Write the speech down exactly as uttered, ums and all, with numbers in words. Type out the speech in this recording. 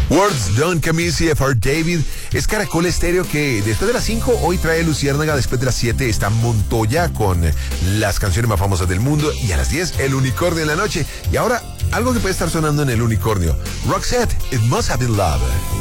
Words Done, Camille F R David. Es Caracol Estéreo que después de las cinco hoy trae Luciérnaga, después de las siete está Montoya con las canciones más famosas del mundo y a las diez El Unicornio en la noche. Y ahora algo que puede estar sonando en El Unicornio. Roxette, It Must Have Been Love.